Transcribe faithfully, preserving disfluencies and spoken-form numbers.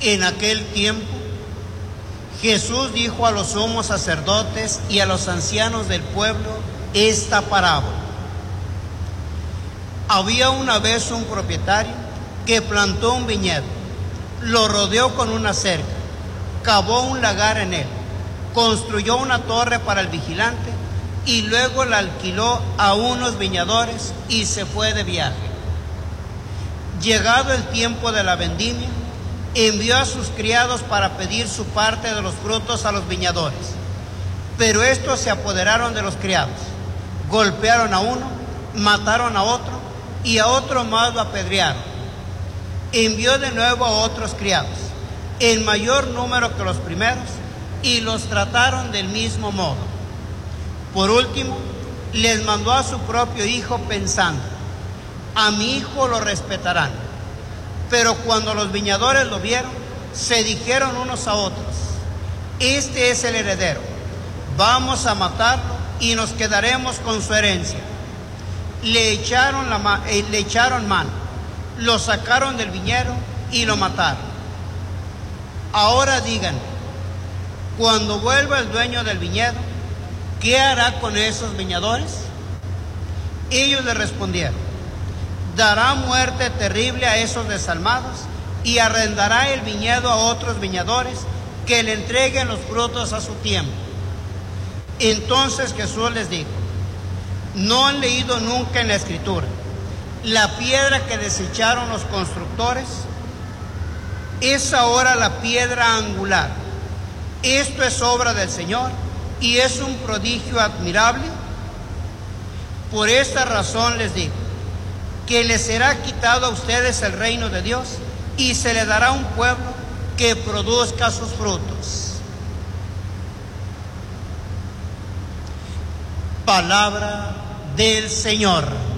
En aquel tiempo, Jesús dijo a los sumos sacerdotes y a los ancianos del pueblo esta parábola. Había una vez un propietario que plantó un viñedo, lo rodeó con una cerca, cavó un lagar en él, construyó una torre para el vigilante y luego la alquiló a unos viñadores y se fue de viaje. Llegado el tiempo de la vendimia, envió a sus criados para pedir su parte de los frutos a los viñadores. Pero estos se apoderaron de los criados, golpearon a uno, mataron a otro y a otro más lo apedrearon. Envió de nuevo a otros criados, en mayor número que los primeros, y los trataron del mismo modo. Por último, les mandó a su propio hijo pensando: a mi hijo lo respetarán. Pero cuando los viñadores lo vieron, se dijeron unos a otros: este es el heredero, vamos a matarlo y nos quedaremos con su herencia. Le echaron, la, eh, le echaron mano, lo sacaron del viñedo y lo mataron. Ahora digan, cuando vuelva el dueño del viñedo, ¿qué hará con esos viñadores? Ellos le respondieron: dará muerte terrible a esos desalmados y arrendará el viñedo a otros viñadores que le entreguen los frutos a su tiempo. Entonces Jesús les dijo: ¿no han leído nunca en la Escritura la piedra que desecharon los constructores? Es ahora la piedra angular. Esto es obra del Señor y es un prodigio admirable. Por esta razón les digo que les será quitado a ustedes el reino de Dios y se le dará un pueblo que produzca sus frutos. Palabra del Señor.